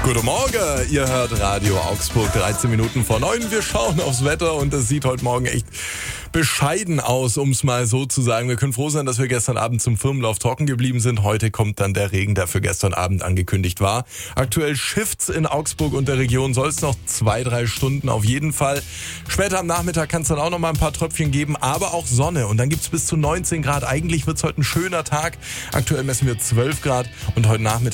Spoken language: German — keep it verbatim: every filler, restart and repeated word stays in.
Guten Morgen, ihr hört Radio Augsburg, dreizehn Minuten vor neun. Wir schauen aufs Wetter und es sieht heute Morgen echt bescheiden aus, um es mal so zu sagen. Wir können froh sein, dass wir gestern Abend zum Firmenlauf trocken geblieben sind. Heute kommt dann der Regen, der für gestern Abend angekündigt war. Aktuell Shifts in Augsburg und der Region soll es noch zwei, drei Stunden auf jeden Fall. Später am Nachmittag kann es dann auch noch mal ein paar Tröpfchen geben, aber auch Sonne. Und dann gibt es bis zu neunzehn Grad. Eigentlich wird es heute ein schöner Tag. Aktuell messen wir zwölf Grad und heute Nachmittag